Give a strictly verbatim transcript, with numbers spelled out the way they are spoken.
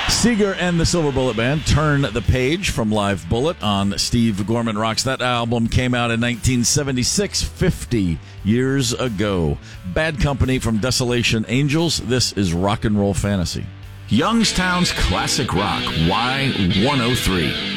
Seeger and the Silver Bullet Band, Turn the Page from Live Bullet on Steve Gorman Rocks. That album came out in nineteen seventy-six, fifty years ago. Bad Company from Desolation Angels. This is Rock and Roll Fantasy. Youngstown's Classic Rock, Y one oh three.